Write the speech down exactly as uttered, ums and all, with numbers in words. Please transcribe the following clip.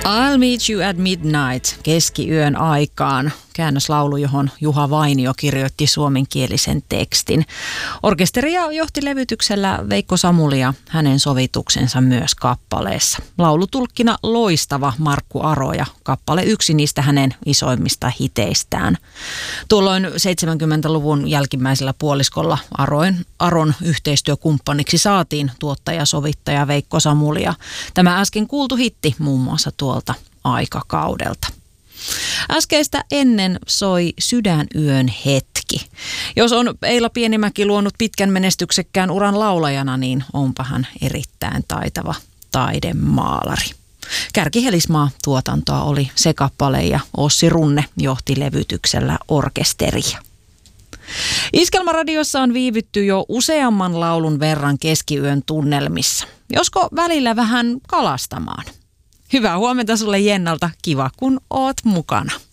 I'll meet you at midnight, keskiyön aikaan. Käännöslaulu, johon Juha Vainio kirjoitti suomenkielisen tekstin. Orkesteria johti levytyksellä Veikko Samuli ja hänen sovituksensa myös kappaleessa. Laulutulkkina loistava Markku Aro ja kappale yksi niistä hänen isoimmista hiteistään. Tuolloin seitsemänkymmentäluvun jälkimmäisellä puoliskolla Aron, Aron yhteistyökumppaniksi saatiin tuottaja-sovittaja Veikko Samuli ja tämä äsken kuultu hitti muun muassa tuolta aikakaudelta. Äskeistä ennen soi Sydänyön hetki. Jos on Eila Pienimäki luonut pitkän menestyksekkään uran laulajana, niin onpa hän erittäin taitava taidemaalari. Kärkihelismaa tuotantoa oli se kappale ja Ossi Runne johti levytyksellä orkesteria. Iskelmäradiossa on viivytty jo useamman laulun verran keskiyön tunnelmissa. Josko välillä vähän kalastamaan? Hyvää huomenta sulle Jennalta. Kiva kun oot mukana.